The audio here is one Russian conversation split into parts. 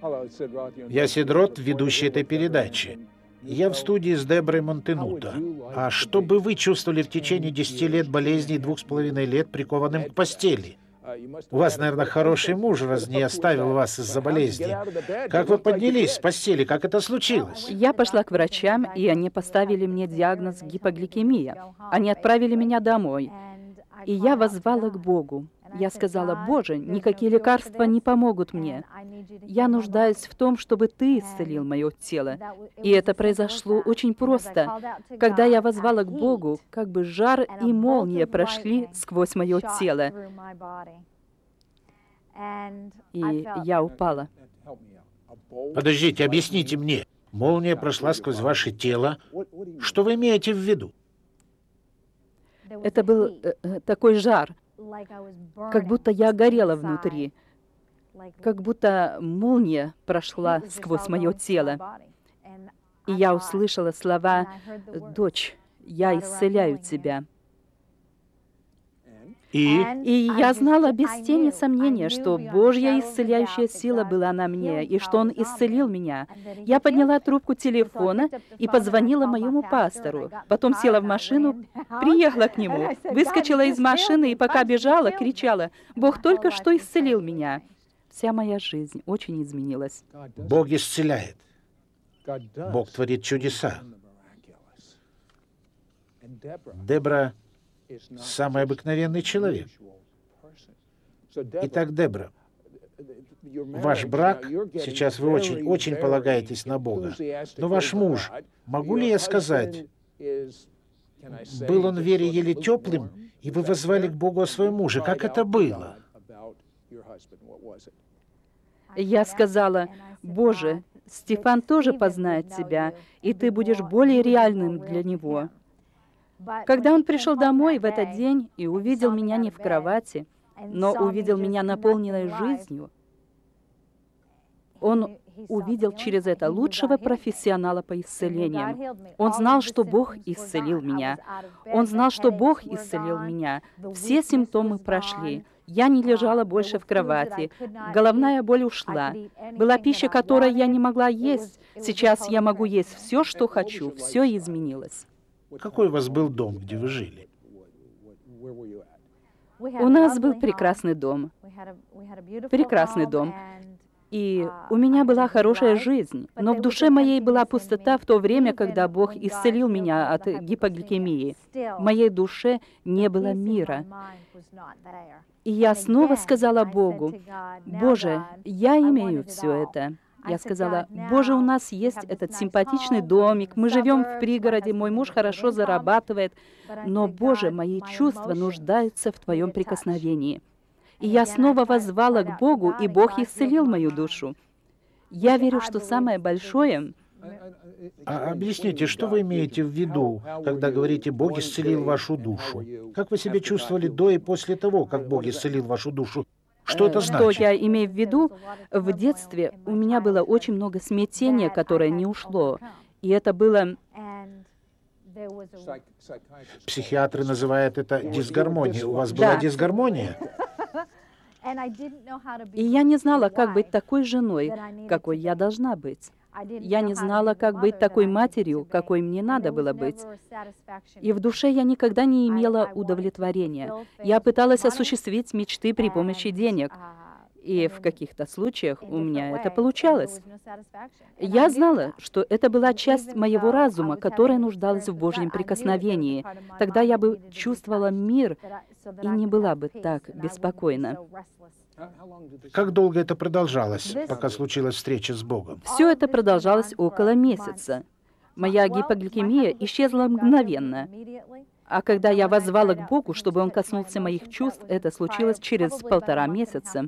Я Сид Рот, ведущий этой передачи. Я в студии с Деброй Монтенуто. А что бы вы чувствовали в течение 10 лет болезни и 2,5 лет прикованным к постели? У вас, наверное, хороший муж, раз не оставил вас из-за болезни. Как вы поднялись с постели? Как это случилось? Я пошла к врачам, и они поставили мне диагноз гипогликемия. Они отправили меня домой. И я воззвала к Богу. Я сказала: «Боже, никакие лекарства не помогут мне. Я нуждаюсь в том, чтобы Ты исцелил мое тело». И это произошло очень просто. Когда я воззвала к Богу, как бы жар и молния прошли сквозь мое тело. И я упала. Подождите, объясните мне. Молния прошла сквозь ваше тело. Что вы имеете в виду? Это был такой жар, как будто я горела внутри, как будто молния прошла сквозь мое тело. И я услышала слова: «Дочь, я исцеляю тебя». И я знала без тени сомнения, что Божья исцеляющая сила была на мне, и что Он исцелил меня. Я подняла трубку телефона и позвонила моему пастору. Потом села в машину, приехала к нему, выскочила из машины и пока бежала, кричала: «Бог только что исцелил меня». Вся моя жизнь очень изменилась. Бог исцеляет. Бог творит чудеса. Дебра — самый обыкновенный человек. Итак, Дебра, ваш брак, сейчас вы очень полагаетесь на Бога, но ваш муж, могу ли я сказать, был он в вере еле теплым, и вы воззвали к Богу о своем муже? Как это было? Я сказала: «Боже, Стефан тоже познает Тебя, и Ты будешь более реальным для него». Когда он пришел домой в этот день и увидел меня не в кровати, но увидел меня наполненной жизнью, он увидел через это лучшего профессионала по исцелениям. Он знал, что Бог исцелил меня. Он знал, что Бог исцелил меня. Все симптомы прошли. Я не лежала больше в кровати. Головная боль ушла. Была пища, которой я не могла есть. Сейчас я могу есть все, что хочу. Все изменилось. Какой у вас был дом, где вы жили? У нас был прекрасный дом. Прекрасный дом. И у меня была хорошая жизнь, но в душе моей была пустота в то время, когда Бог исцелил меня от гипогликемии. В моей душе не было мира. И я снова сказала Богу: «Боже, я имею все это». Я сказала: «Боже, у нас есть этот симпатичный домик, мы живем в пригороде, мой муж хорошо зарабатывает, но, Боже, мои чувства нуждаются в Твоем прикосновении». И я снова воззвала к Богу, и Бог исцелил мою душу. Я верю, что самое большое... Объясните, что вы имеете в виду, когда говорите «Бог исцелил вашу душу»? Как вы себя чувствовали до и после того, как Бог исцелил вашу душу? Что это значит? Что я имею в виду? В детстве у меня было очень много смятения, которое не ушло. И это было... Психиатры называют это дисгармонией. У вас была дисгармония? И я не знала, как быть такой женой, какой я должна быть. Я не знала, как быть такой матерью, какой мне надо было быть. И в душе я никогда не имела удовлетворения. Я пыталась осуществить мечты при помощи денег. И в каких-то случаях у меня это получалось. Я знала, что это была часть моего разума, которая нуждалась в Божьем прикосновении. Тогда я бы чувствовала мир и не была бы так беспокойна. Как долго это продолжалось, пока случилась встреча с Богом? Все это продолжалось около месяца. Моя гипогликемия исчезла мгновенно. А когда я воззвала к Богу, чтобы Он коснулся моих чувств, это случилось через 1,5 месяца.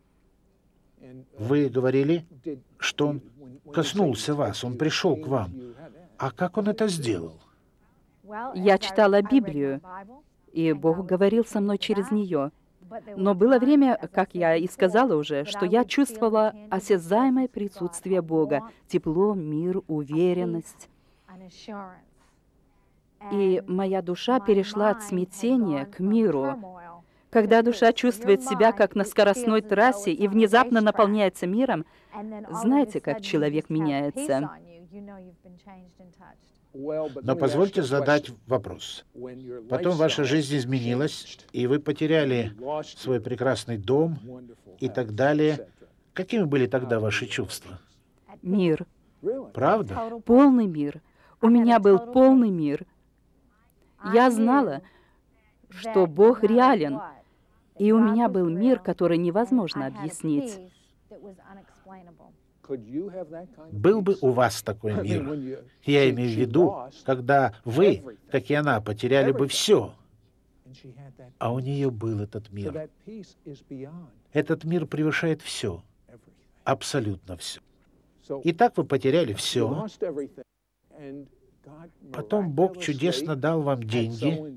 Вы говорили, что Он коснулся вас, Он пришел к вам. А как Он это сделал? Я читала Библию, и Бог говорил со мной через нее. Но было время, как я и сказала уже, что я чувствовала осязаемое присутствие Бога, тепло, мир, уверенность. И моя душа перешла от смятения к миру. Когда душа чувствует себя как на скоростной трассе и внезапно наполняется миром, знаете, как человек меняется. Но позвольте задать вопрос. Потом ваша жизнь изменилась, и вы потеряли свой прекрасный дом и так далее. Какими были тогда ваши чувства? Мир. Правда? Полный мир. У меня был полный мир. Я знала, что Бог реален, и у меня был мир, который невозможно объяснить. Был бы у вас такой мир? Я имею в виду, когда вы, как и она, потеряли бы все, а у нее был этот мир. Этот мир превышает все, абсолютно все. Итак, вы потеряли все. Потом Бог чудесно дал вам деньги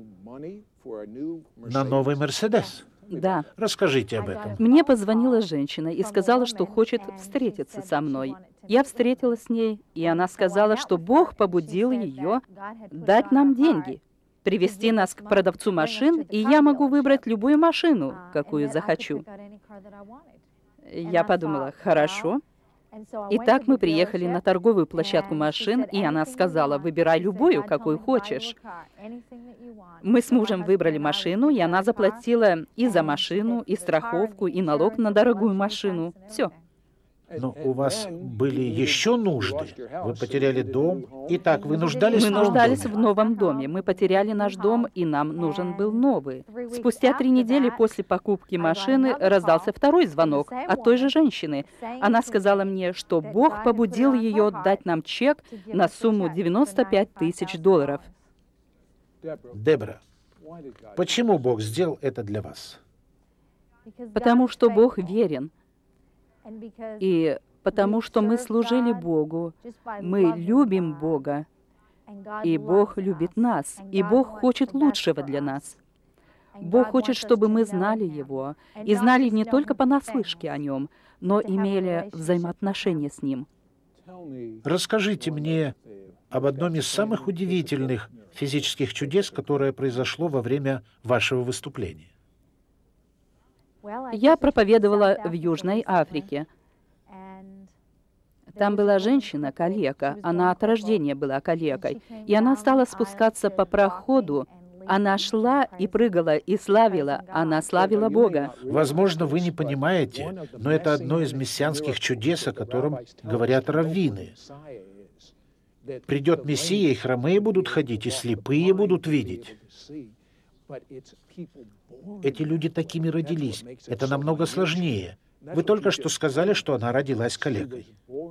на новый Мерседес. Да. Расскажите об этом. Мне позвонила женщина и сказала, что хочет встретиться со мной. Я встретилась с ней, и она сказала, что Бог побудил ее дать нам деньги, привести нас к продавцу машин, и я могу выбрать любую машину, какую захочу. Я подумала, хорошо. Итак, мы приехали на торговую площадку машин, и она сказала, выбирай любую, какую хочешь. Мы с мужем выбрали машину, и она заплатила и за машину, и страховку, и налог на дорогую машину. Все. Но у вас были еще нужды. Вы потеряли дом. Итак, вы нуждались Мы в новом нуждались доме. в новом доме. Мы потеряли наш дом, и нам нужен был новый. Спустя 3 недели после покупки машины раздался второй звонок от той же женщины. Она сказала мне, что Бог побудил ее дать нам чек на сумму $95 000. Дебра, почему Бог сделал это для вас? Потому что Бог верен. И потому что мы служили Богу, мы любим Бога, и Бог любит нас, и Бог хочет лучшего для нас. Бог хочет, чтобы мы знали Его, и знали не только понаслышке о Нем, но имели взаимоотношения с Ним. Расскажите мне об одном из самых удивительных физических чудес, которое произошло во время вашего выступления. Я проповедовала в Южной Африке. Там была женщина-калека, она от рождения была калекой, и она стала спускаться по проходу. Она шла и прыгала, и славила, она славила Бога. Возможно, вы не понимаете, но это одно из мессианских чудес, о котором говорят раввины. Придет Мессия, и хромые будут ходить, и слепые будут видеть. Эти люди такими родились. Это намного сложнее. Вы только что сказали, что она родилась калекой.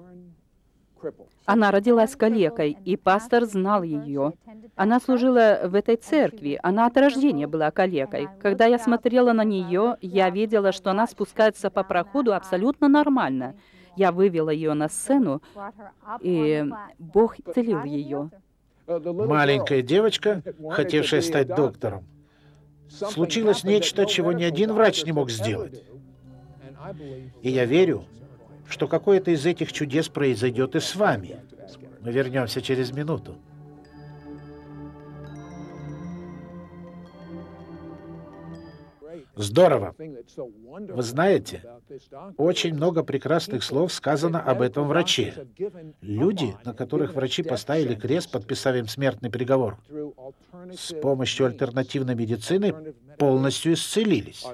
Она родилась калекой, и пастор знал ее. Она служила в этой церкви, она от рождения была калекой. Когда я смотрела на нее, я видела, что она спускается по проходу абсолютно нормально. Я вывела ее на сцену, и Бог исцелил ее. Маленькая девочка, хотевшая стать доктором. Случилось нечто, чего ни один врач не мог сделать. И я верю, что какое-то из этих чудес произойдет и с вами. Мы вернемся через минуту. Здорово. Вы знаете, очень много прекрасных слов сказано об этом враче. Люди, на которых врачи поставили крест, подписав им смертный приговор, с помощью альтернативной медицины полностью исцелились.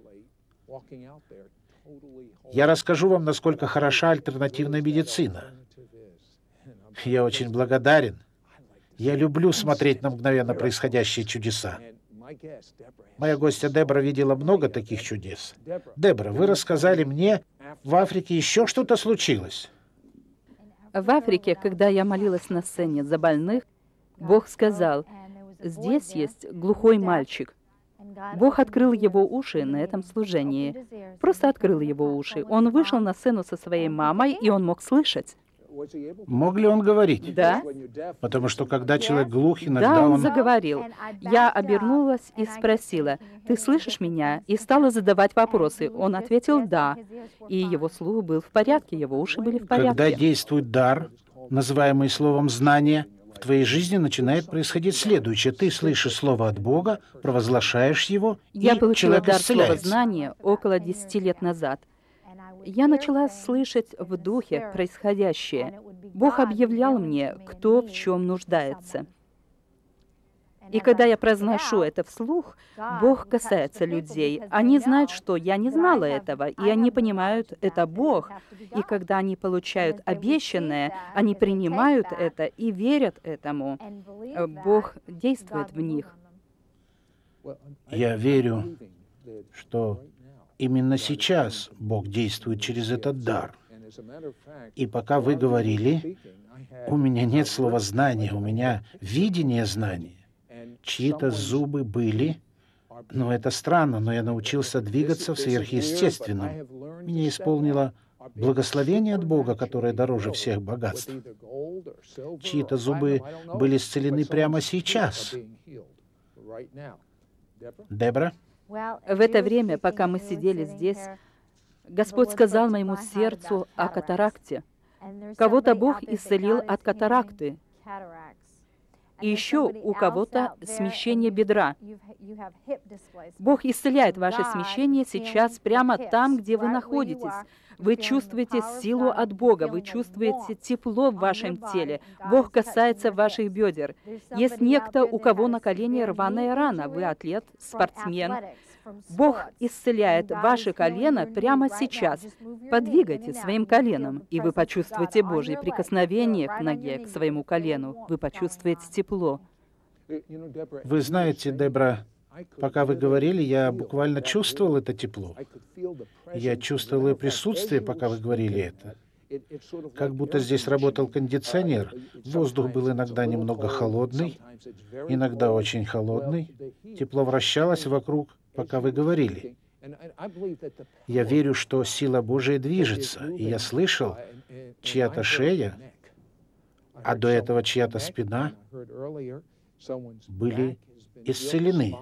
Я расскажу вам, насколько хороша альтернативная медицина. Я очень благодарен. Я люблю смотреть на мгновенно происходящие чудеса. Моя гостья Дебра видела много таких чудес. Дебра, вы рассказали мне, в Африке еще что-то случилось. В Африке, когда я молилась на сцене за больных, Бог сказал, здесь есть глухой мальчик. Бог открыл его уши на этом служении. Просто открыл его уши. Он вышел на сцену со своей мамой, и он мог слышать. Мог ли он говорить? Да. Потому что когда человек глух, Да, иногда он он... заговорил. Я обернулась и спросила, «Ты слышишь меня?» И стала задавать вопросы. Он ответил «да». И его слух был в порядке, его уши были в Когда порядке. действует дар, называемый словом «знание», в твоей жизни начинает происходить следующее. Ты слышишь слово от Бога, провозглашаешь его, Я и получила человек дар слова исцеляется. знания около 10 лет назад. Я начала слышать в духе происходящее. Бог объявлял мне, кто в чем нуждается. И когда я произношу это вслух, Бог касается людей. Они знают, что я не знала этого, и они понимают, это Бог. И когда они получают обещанное, они принимают это и верят этому. Бог действует в них. Я верю, что именно сейчас Бог действует через этот дар. И пока вы говорили, у меня нет слова «знание», у меня видение знания. Чьи-то зубы были, но это странно, но я научился двигаться в сверхъестественном. Меня исполнило благословение от Бога, которое дороже всех богатств. Чьи-то зубы были исцелены прямо сейчас. Дебра? В это время, пока мы сидели здесь, Господь сказал моему сердцу о катаракте. Кого-то Бог исцелил от катаракты. И еще у кого-то смещение бедра. Бог исцеляет ваше смещение сейчас прямо там, где вы находитесь. Вы чувствуете силу от Бога, вы чувствуете тепло в вашем теле. Бог касается ваших бедер. Есть некто, у кого на колене рваная рана. Вы атлет, спортсмен. Бог исцеляет ваше колено прямо сейчас. Подвигайте своим коленом, и вы почувствуете Божье прикосновение к ноге, к своему колену. Вы почувствуете тепло. Вы знаете, Дебра, пока вы говорили, я буквально чувствовал это тепло. Я чувствовал и присутствие, пока вы говорили это. Как будто здесь работал кондиционер. Воздух был иногда немного холодный, иногда очень холодный. Тепло вращалось вокруг, пока вы говорили. Я верю, что сила Божия движется, и я слышал, чья-то шея, а до этого чья-то спина были исцелены.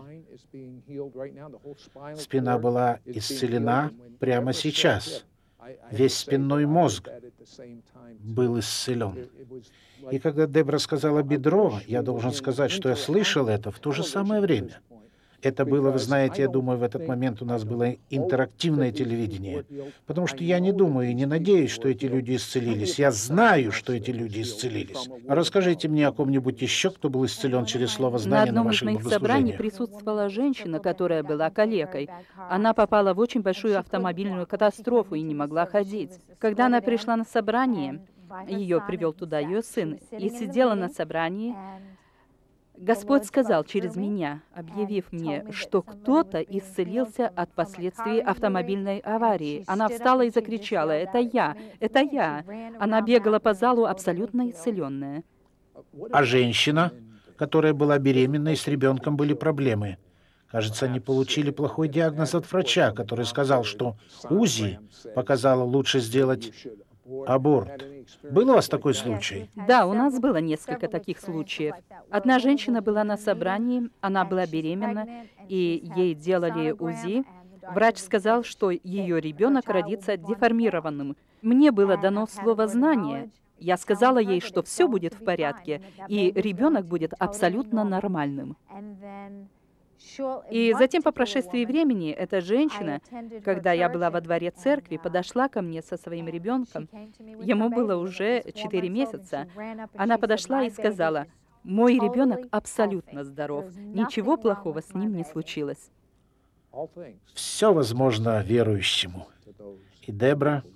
Спина была исцелена прямо сейчас. Весь спинной мозг был исцелен. И когда Дебра сказала «бедро», я должен сказать, что я слышал это в то же самое время. Это было, вы знаете, я думаю, в этот момент у нас было интерактивное телевидение. Потому что я не думаю и не надеюсь, что эти люди исцелились. Я знаю, что эти люди исцелились. Расскажите мне о ком-нибудь еще, кто был исцелен через слово На знания на одном из ваших моих собраний богослужениях. присутствовала женщина, которая была калекой. Она попала в очень большую автомобильную катастрофу и не могла ходить. Когда она пришла на собрание, ее привел туда ее сын, и сидела на собрании, Господь сказал через меня, объявив мне, что кто-то исцелился от последствий автомобильной аварии. Она встала и закричала: «Это я! Это я!» Она бегала по залу абсолютно исцеленная. А женщина, которая была беременна и с ребенком были проблемы. Кажется, они получили плохой диагноз от врача, который сказал, что УЗИ показало лучше сделать аборт. Был у вас такой случай? Да, у нас было несколько таких случаев. Одна женщина была на собрании, она была беременна, и ей делали УЗИ. Врач сказал, что ее ребенок родится деформированным. Мне было дано слово знания. Я сказала ей, что все будет в порядке, и ребенок будет абсолютно нормальным. И затем, по прошествии времени, эта женщина, когда я была во дворе церкви, подошла ко мне со своим ребенком. Ему было уже 4 месяца. Она подошла и сказала: «Мой ребенок абсолютно здоров. Ничего плохого с ним не случилось». Все возможно верующему. И Дебра